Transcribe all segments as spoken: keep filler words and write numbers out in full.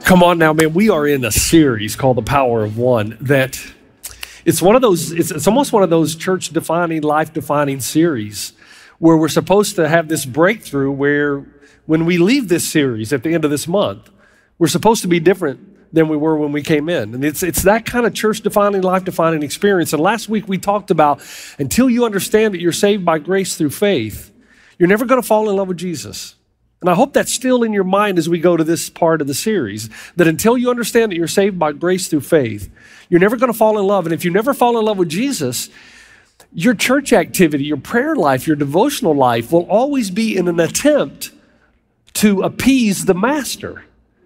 Come on now, man. We are in a series called The Power of One that it's one of those, it's, it's almost one of those church-defining, life-defining series where we're supposed to have this breakthrough where when we leave this series at the end of this month, we're supposed to be different than we were when we came in. And it's, it's that kind of church-defining, life-defining experience. And last week we talked about until you understand that you're saved by grace through faith, you're never going to fall in love with Jesus. And I hope that's still in your mind as we go to this part of the series, that until you understand that you're saved by grace through faith, you're never going to fall in love. And if you never fall in love with Jesus, your church activity, your prayer life, your devotional life will always be in an attempt to appease the master.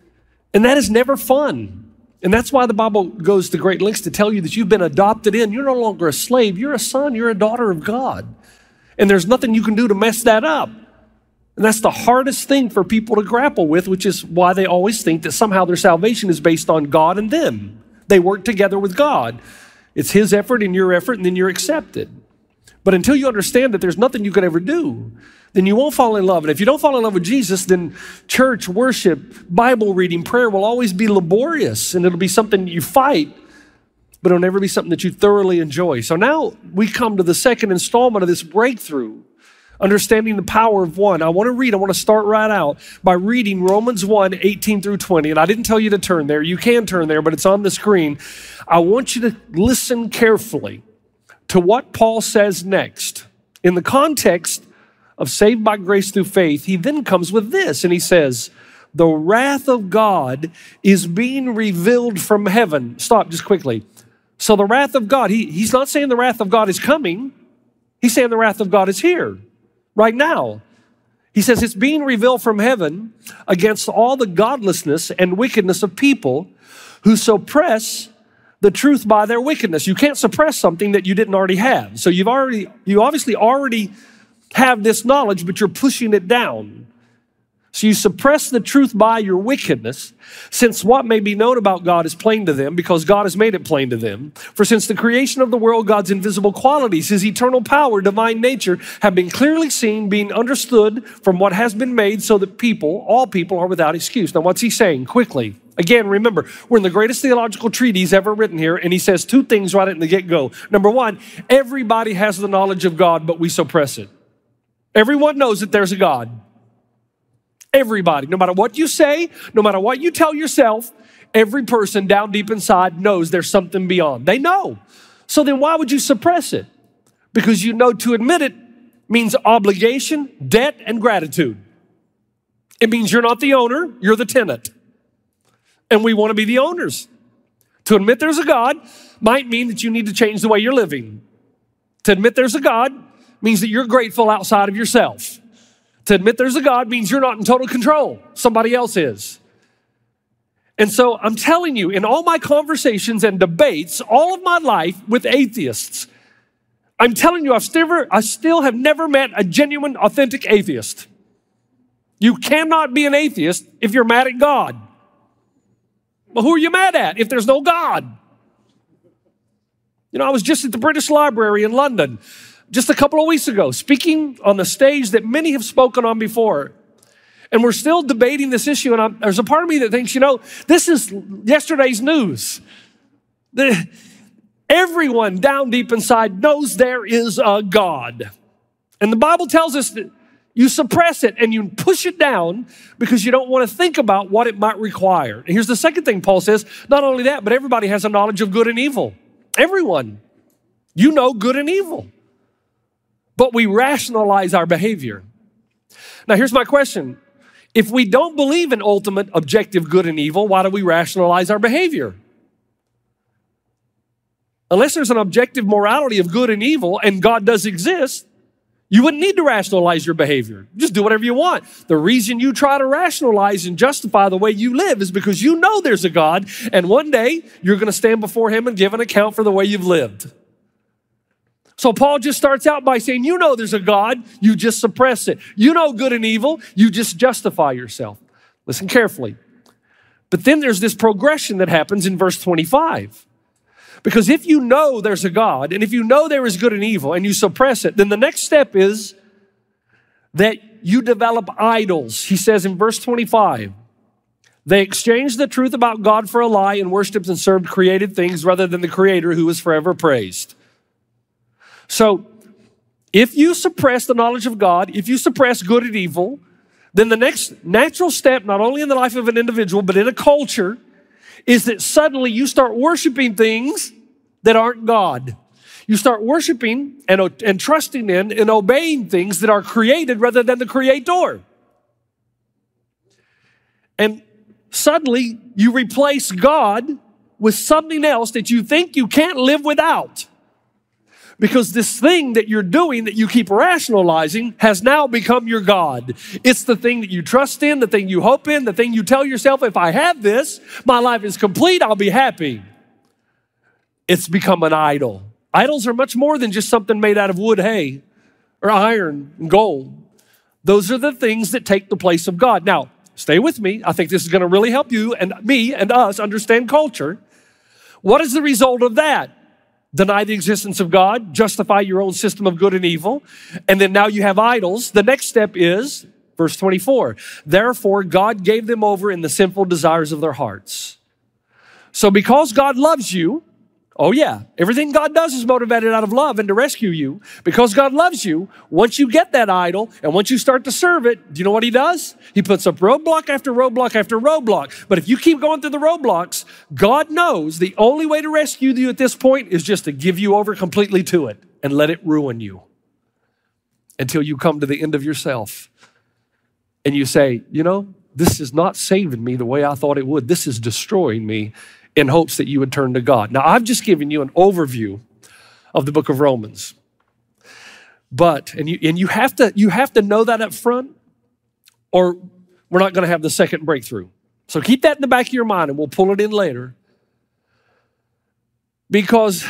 And that is never fun. And that's why the Bible goes to great lengths to tell you that you've been adopted in. You're no longer a slave. You're a son. You're a daughter of God. And there's nothing you can do to mess that up. And that's the hardest thing for people to grapple with, which is why they always think that somehow their salvation is based on God and them. They work together with God. It's His effort and your effort, and then you're accepted. But until you understand that there's nothing you could ever do, then you won't fall in love. And if you don't fall in love with Jesus, then church, worship, Bible reading, prayer will always be laborious, and it'll be something you fight, but it'll never be something that you thoroughly enjoy. So now we come to the second installment of this breakthrough, understanding the power of one. I want to read, I want to start right out by reading Romans one, eighteen through twenty. And I didn't tell you to turn there. You can turn there, but it's on the screen. I want you to listen carefully to what Paul says next. In the context of saved by grace through faith, he then comes with this, and he says, the wrath of God is being revealed from heaven. Stop just quickly. So the wrath of God, he, he's not saying the wrath of God is coming. He's saying the wrath of God is here. Right now, he says it's being revealed from heaven against all the godlessness and wickedness of people who suppress the truth by their wickedness. You can't suppress something that you didn't already have. So you've already, you obviously already have this knowledge, but you're pushing it down. So you suppress the truth by your wickedness, since what may be known about God is plain to them, because God has made it plain to them. For since the creation of the world, God's invisible qualities, His eternal power, divine nature, have been clearly seen, being understood from what has been made, so that people, all people, are without excuse. Now, what's he saying? Quickly. Again, remember, we're in the greatest theological treatise ever written here, and he says two things right at the get-go. Number one, everybody has the knowledge of God, but we suppress it. Everyone knows that there's a God. Everybody, no matter what you say, no matter what you tell yourself, every person down deep inside knows there's something beyond. They know. So then why would you suppress it? Because you know to admit it means obligation, debt, and gratitude. It means you're not the owner, you're the tenant. And we want to be the owners. To admit there's a God might mean that you need to change the way you're living. To admit there's a God means that you're grateful outside of yourself. To admit there's a God means you're not in total control. Somebody else is. And so I'm telling you, in all my conversations and debates, all of my life with atheists, I'm telling you, I've still, I still have never met a genuine, authentic atheist. You cannot be an atheist if you're mad at God. Well, who are you mad at if there's no God? You know, I was just at the British Library in London just a couple of weeks ago, speaking on the stage that many have spoken on before. And we're still debating this issue. And I'm, there's a part of me that thinks, you know, this is yesterday's news. The, everyone down deep inside knows there is a God. And the Bible tells us that you suppress it and you push it down because you don't want to think about what it might require. And here's the second thing Paul says. Not only that, but everybody has a knowledge of good and evil. Everyone. You know good and evil. But we rationalize our behavior. Now, here's my question. If we don't believe in ultimate objective good and evil, why do we rationalize our behavior? Unless there's an objective morality of good and evil and God does exist, you wouldn't need to rationalize your behavior. Just do whatever you want. The reason you try to rationalize and justify the way you live is because you know there's a God, and one day you're going to stand before Him and give an account for the way you've lived. So Paul just starts out by saying, you know there's a God, you just suppress it. You know good and evil, you just justify yourself. Listen carefully. But then there's this progression that happens in verse twenty-five. Because if you know there's a God, and if you know there is good and evil, and you suppress it, then the next step is that you develop idols. He says in verse twenty-five, They exchanged the truth about God for a lie and worshiped and served created things rather than the Creator who is forever praised. So if you suppress the knowledge of God, if you suppress good and evil, then the next natural step, not only in the life of an individual, but in a culture, is that suddenly you start worshiping things that aren't God. You start worshiping and, and trusting in and obeying things that are created rather than the Creator. And suddenly you replace God with something else that you think you can't live without. Because this thing that you're doing that you keep rationalizing has now become your God. It's the thing that you trust in, the thing you hope in, the thing you tell yourself, if I have this, my life is complete, I'll be happy. It's become an idol. Idols are much more than just something made out of wood, hay, or iron and gold. Those are the things that take the place of God. Now, stay with me. I think this is going to really help you and me and us understand culture. What is the result of that? Deny the existence of God, justify your own system of good and evil, and then now you have idols. The next step is, verse twenty-four, therefore God gave them over in the sinful desires of their hearts. So because God loves you, oh yeah, everything God does is motivated out of love and to rescue you. Because God loves you, once you get that idol and once you start to serve it, do you know what he does? He puts up roadblock after roadblock after roadblock. But if you keep going through the roadblocks, God knows the only way to rescue you at this point is just to give you over completely to it and let it ruin you until you come to the end of yourself and you say, you know, this is not saving me the way I thought it would. This is destroying me, in hopes that you would turn to God. Now, I've just given you an overview of the book of Romans. But, and you, and you have to, you have to know that up front, or we're not going to have the second breakthrough. So keep that in the back of your mind, and we'll pull it in later. Because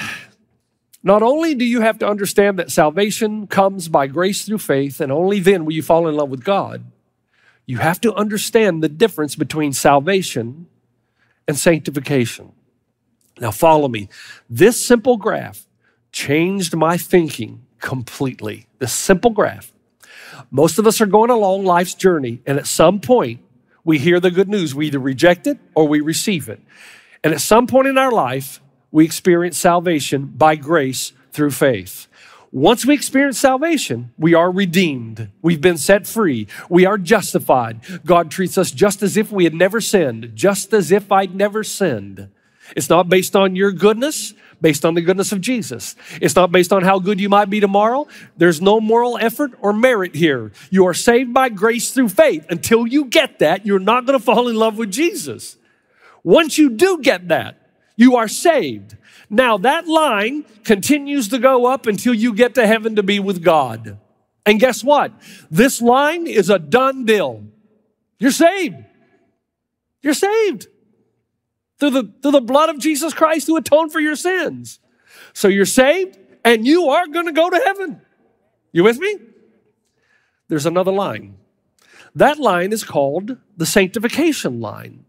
not only do you have to understand that salvation comes by grace through faith, and only then will you fall in love with God, you have to understand the difference between salvation and sanctification. Now follow me. This simple graph changed my thinking completely. This simple graph. Most of us are going along life's journey, and at some point we hear the good news. We either reject it or we receive it. And at some point in our life, we experience salvation by grace through faith. Once we experience salvation, we are redeemed. We've been set free. We are justified. God treats us just as if we had never sinned, just as if I'd never sinned. It's not based on your goodness, based on the goodness of Jesus. It's not based on how good you might be tomorrow. There's no moral effort or merit here. You are saved by grace through faith. Until you get that, you're not going to fall in love with Jesus. Once you do get that, you are saved. Now that line continues to go up until you get to heaven to be with God. And guess what? This line is a done deal. You're saved. You're saved. Through the, through the blood of Jesus Christ who atoned for your sins. So you're saved and you are going to go to heaven. You with me? There's another line. That line is called the sanctification line.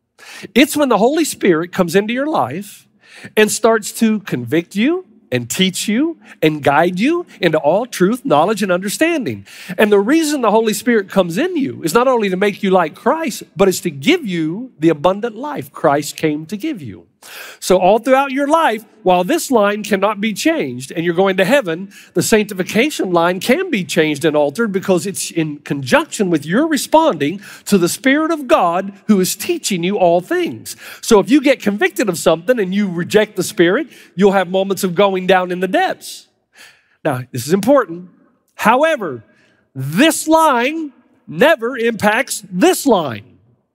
It's when the Holy Spirit comes into your life and starts to convict you and teach you and guide you into all truth, knowledge, and understanding. And the reason the Holy Spirit comes in you is not only to make you like Christ, but it's to give you the abundant life Christ came to give you. So all throughout your life, while this line cannot be changed and you're going to heaven, the sanctification line can be changed and altered because it's in conjunction with your responding to the Spirit of God who is teaching you all things. So if you get convicted of something and you reject the Spirit, you'll have moments of going down in the depths. Now, this is important. However, this line never impacts this line.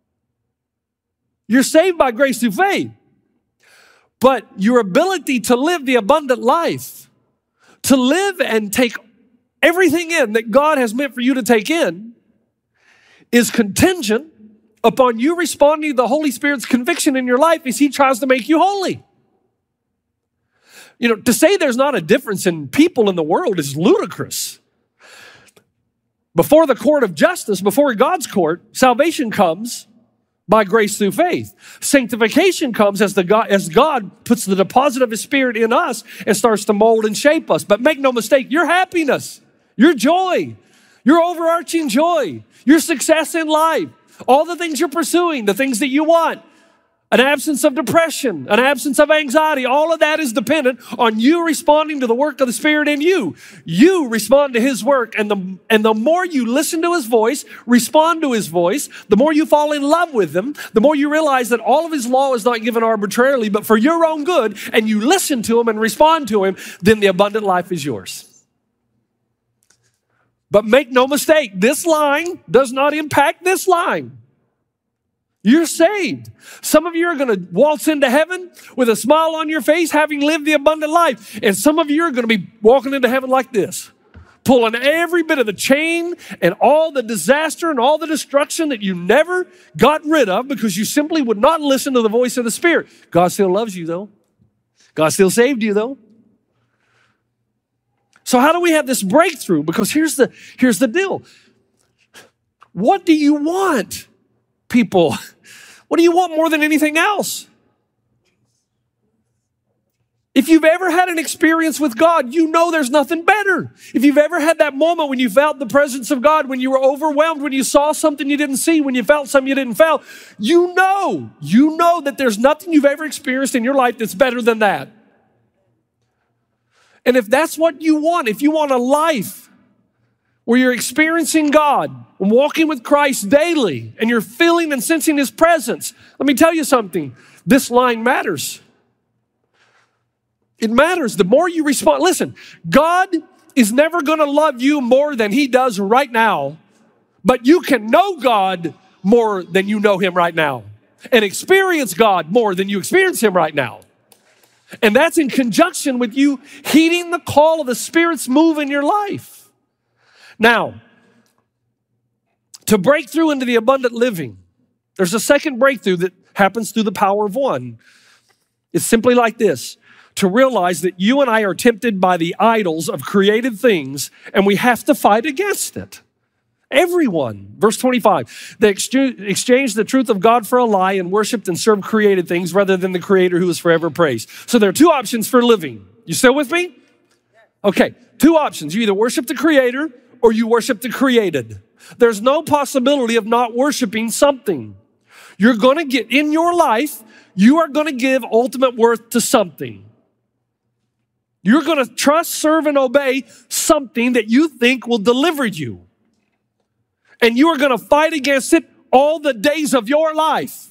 You're saved by grace through faith. But your ability to live the abundant life, to live and take everything in that God has meant for you to take in, is contingent upon you responding to the Holy Spirit's conviction in your life as He tries to make you holy. You know, to say there's not a difference in people in the world is ludicrous. Before the court of justice, before God's court, salvation comes by grace through faith. Sanctification comes as, the God, as God puts the deposit of His Spirit in us and starts to mold and shape us. But make no mistake, your happiness, your joy, your overarching joy, your success in life, all the things you're pursuing, the things that you want, an absence of depression, an absence of anxiety, all of that is dependent on you responding to the work of the Spirit in you. You respond to His work, and the, and the more you listen to His voice, respond to His voice, the more you fall in love with Him, the more you realize that all of His law is not given arbitrarily, but for your own good, and you listen to Him and respond to Him, then the abundant life is yours. But make no mistake, this line does not impact this line. You're saved. Some of you are going to waltz into heaven with a smile on your face, having lived the abundant life. And some of you are going to be walking into heaven like this, pulling every bit of the chain and all the disaster and all the destruction that you never got rid of because you simply would not listen to the voice of the Spirit. God still loves you, though. God still saved you, though. So how do we have this breakthrough? Because here's the, here's the deal. What do you want, people? What do you want more than anything else? If you've ever had an experience with God, you know there's nothing better. If you've ever had that moment when you felt the presence of God, when you were overwhelmed, when you saw something you didn't see, when you felt something you didn't feel, you know, you know that there's nothing you've ever experienced in your life that's better than that. And if that's what you want, if you want a life where you're experiencing God and walking with Christ daily and you're feeling and sensing His presence, let me tell you something. This line matters. It matters. The more you respond, listen, God is never going to love you more than He does right now, but you can know God more than you know Him right now and experience God more than you experience Him right now. And that's in conjunction with you heeding the call of the Spirit's move in your life. Now, to break through into the abundant living, there's a second breakthrough that happens through the power of one. It's simply like this: to realize that you and I are tempted by the idols of created things, and we have to fight against it. Everyone. Verse twenty-five, they exchanged the truth of God for a lie and worshiped and served created things rather than the Creator who is forever praised. So there are two options for living. You still with me? Okay, two options. You either worship the Creator or you worship the created. There's no possibility of not worshiping something. You're going to get, in your life, you are going to give ultimate worth to something. You're going to trust, serve, and obey something that you think will deliver you. And you are going to fight against it all the days of your life.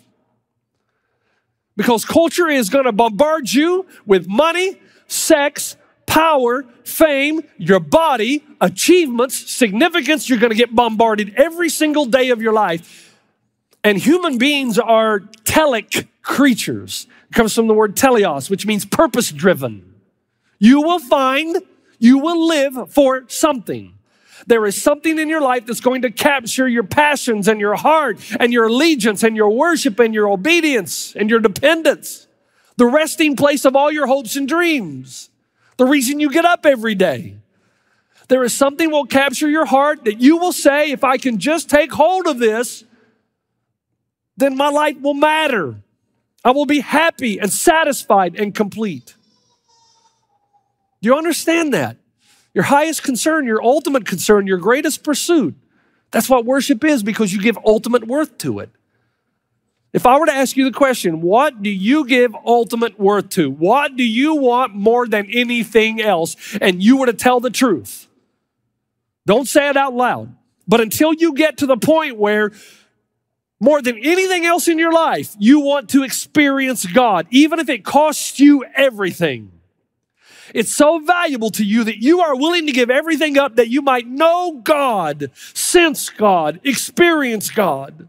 Because culture is going to bombard you with money, sex, power, fame, your body, achievements, significance. You're going to get bombarded every single day of your life. And human beings are telic creatures. It comes from the word teleos, which means purpose-driven. You will find, you will live for something. There is something in your life that's going to capture your passions and your heart and your allegiance and your worship and your obedience and your dependence. The resting place of all your hopes and dreams. The reason you get up every day. There is something will capture your heart that you will say, if I can just take hold of this, then my life will matter. I will be happy and satisfied and complete. Do you understand that? Your highest concern, your ultimate concern, your greatest pursuit. That's what worship is, because you give ultimate worth to it. If I were to ask you the question, what do you give ultimate worth to? What do you want more than anything else? And you were to tell the truth. Don't say it out loud. But until you get to the point where more than anything else in your life, you want to experience God, even if it costs you everything. It's so valuable to you that you are willing to give everything up that you might know God, sense God, experience God.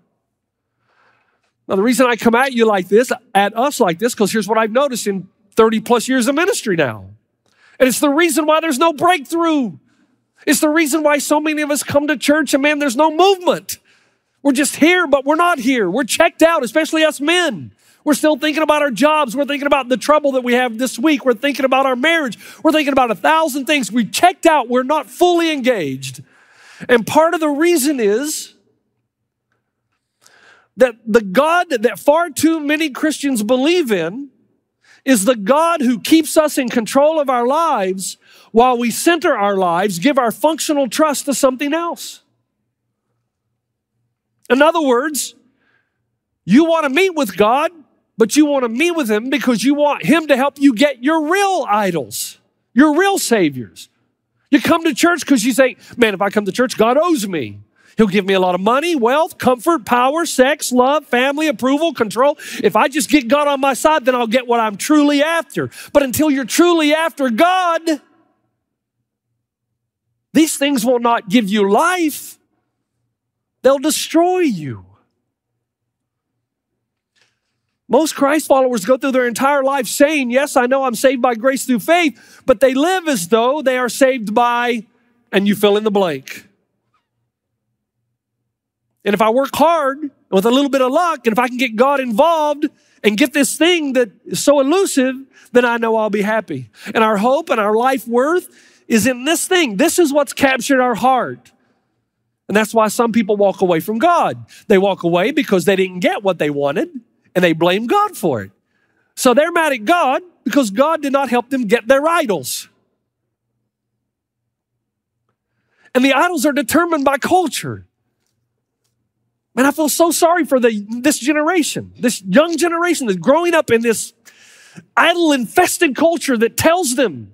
Now, the reason I come at you like this, at us like this, because here's what I've noticed in thirty plus years of ministry now. And it's the reason why there's no breakthrough. It's the reason why so many of us come to church and, man, there's no movement. We're just here, but we're not here. We're checked out, especially us men. We're still thinking about our jobs. We're thinking about the trouble that we have this week. We're thinking about our marriage. We're thinking about a thousand things. We checked out. We're not fully engaged. And part of the reason is that the God that far too many Christians believe in is the God who keeps us in control of our lives while we center our lives, give our functional trust to something else. In other words, you want to meet with God, but you want to meet with him because you want him to help you get your real idols, your real saviors. You come to church because you say, man, if I come to church, God owes me. He'll give me a lot of money, wealth, comfort, power, sex, love, family, approval, control. If I just get God on my side, then I'll get what I'm truly after. But until you're truly after God, these things will not give you life. They'll destroy you. Most Christ followers go through their entire life saying, yes, I know I'm saved by grace through faith, but they live as though they are saved by, and you fill in the blank. And if I work hard with a little bit of luck, and if I can get God involved and get this thing that is so elusive, then I know I'll be happy. And our hope and our life worth is in this thing. This is what's captured our heart. And that's why some people walk away from God. They walk away because they didn't get what they wanted, and they blame God for it. So they're mad at God because God did not help them get their idols. And the idols are determined by culture. Man, I feel so sorry for the, this generation, this young generation that's growing up in this idol-infested culture that tells them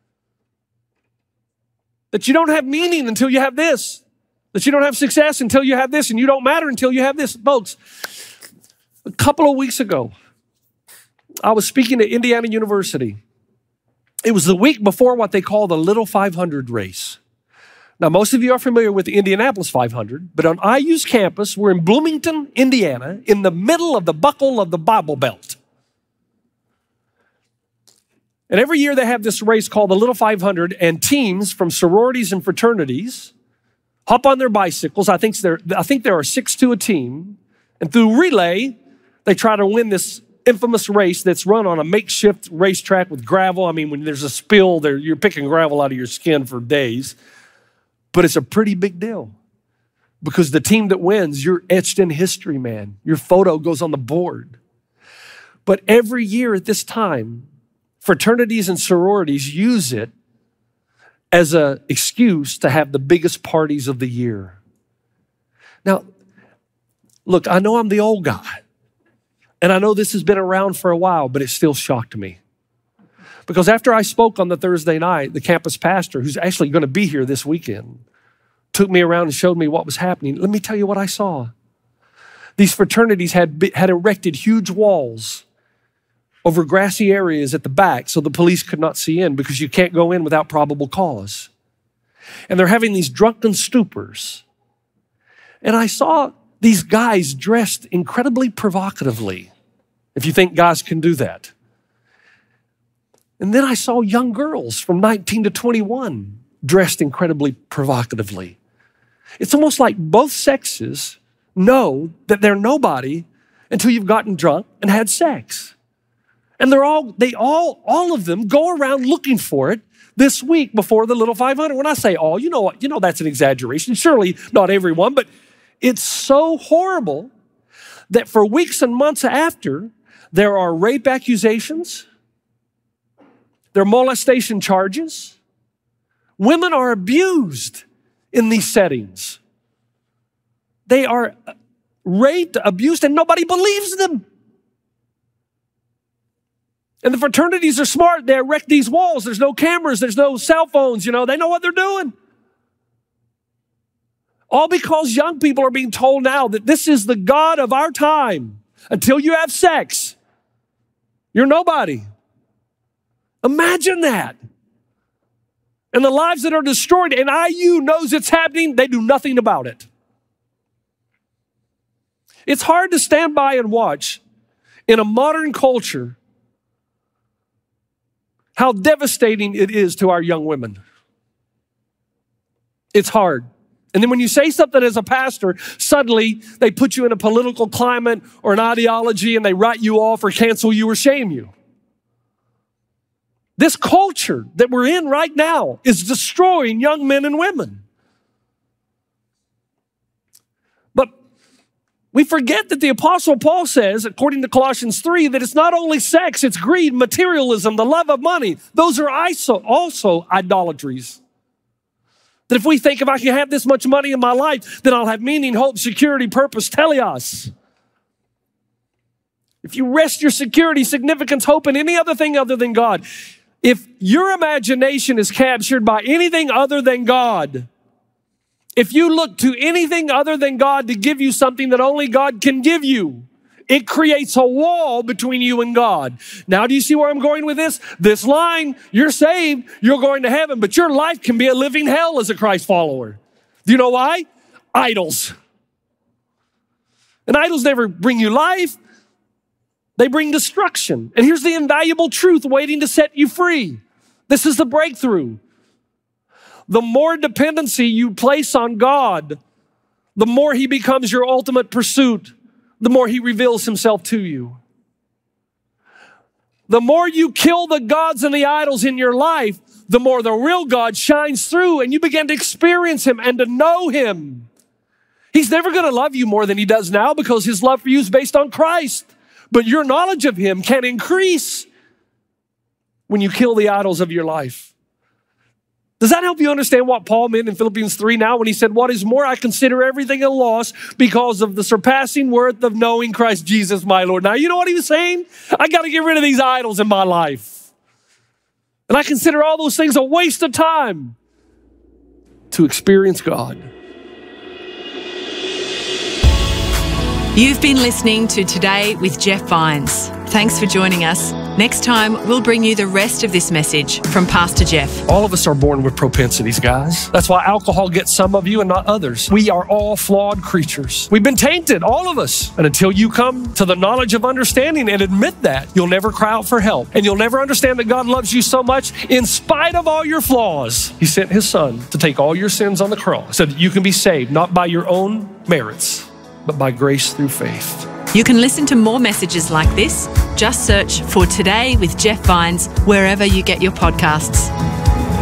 that you don't have meaning until you have this, that you don't have success until you have this, and you don't matter until you have this. Folks, a couple of weeks ago, I was speaking at Indiana University. It was the week before what they call the Little five hundred race. Now, most of you are familiar with the Indianapolis five hundred, but on I U's campus, we're in Bloomington, Indiana, in the middle of the buckle of the Bible Belt. And every year they have this race called the Little five hundred, and teams from sororities and fraternities hop on their bicycles. I think there, I think there are six to a team. And through relay, they try to win this infamous race that's run on a makeshift racetrack with gravel. I mean, when there's a spill, there, you're picking gravel out of your skin for days. But it's a pretty big deal because the team that wins, you're etched in history, man. Your photo goes on the board. But every year at this time, fraternities and sororities use it as an excuse to have the biggest parties of the year. Now, look, I know I'm the old guy, and I know this has been around for a while, but it still shocked me. Because after I spoke on the Thursday night, the campus pastor, who's actually going to be here this weekend, took me around and showed me what was happening. Let me tell you what I saw. These fraternities had, had erected huge walls over grassy areas at the back so the police could not see in because you can't go in without probable cause. And they're having these drunken stupors. And I saw these guys dressed incredibly provocatively, if you think guys can do that. And then I saw young girls from nineteen to twenty-one dressed incredibly provocatively. It's almost like both sexes know that they're nobody until you've gotten drunk and had sex. And they're all, they all, all of them go around looking for it this week before the Little five hundred. When I say all, you know what, you know that's an exaggeration. Surely not everyone, but it's so horrible that for weeks and months after, there are rape accusations, there are molestation charges. Women are abused in these settings. They are raped, abused, and nobody believes them. And the fraternities are smart. They erect these walls. There's no cameras. There's no cell phones. You know, they know what they're doing. All because young people are being told now that this is the God of our time. Until you have sex, you're nobody. Imagine that. And the lives that are destroyed, and I U knows it's happening, they do nothing about it. It's hard to stand by and watch in a modern culture how devastating it is to our young women. It's hard. And then when you say something as a pastor, suddenly they put you in a political climate or an ideology and they write you off or cancel you or shame you. This culture that we're in right now is destroying young men and women. But we forget that the Apostle Paul says, according to Colossians three, that it's not only sex, it's greed, materialism, the love of money. Those are also idolatries. That if we think if I can have this much money in my life, then I'll have meaning, hope, security, purpose, teleos. If you rest your security, significance, hope in any other thing other than God, if your imagination is captured by anything other than God, if you look to anything other than God to give you something that only God can give you, it creates a wall between you and God. Now, do you see where I'm going with this? This line, you're saved, you're going to heaven, but your life can be a living hell as a Christ follower. Do you know why? Idols. And idols never bring you life. They bring destruction. And here's the invaluable truth waiting to set you free. This is the breakthrough. The more dependency you place on God, the more He becomes your ultimate pursuit, the more He reveals Himself to you. The more you kill the gods and the idols in your life, the more the real God shines through and you begin to experience Him and to know Him. He's never going to love you more than He does now because His love for you is based on Christ. But your knowledge of Him can increase when you kill the idols of your life. Does that help you understand what Paul meant in Philippians three now when he said, what is more, I consider everything a loss because of the surpassing worth of knowing Christ Jesus my Lord. Now, you know what he was saying? I got to get rid of these idols in my life. And I consider all those things a waste of time to experience God. You've been listening to Today with Jeff Vines. Thanks for joining us. Next time, we'll bring you the rest of this message from Pastor Jeff. All of us are born with propensities, guys. That's why alcohol gets some of you and not others. We are all flawed creatures. We've been tainted, all of us. And until you come to the knowledge of understanding and admit that, you'll never cry out for help. And you'll never understand that God loves you so much in spite of all your flaws. He sent His Son to take all your sins on the cross so that you can be saved, not by your own merits, but by grace through faith. You can listen to more messages like this. Just search for Today with Jeff Vines wherever you get your podcasts.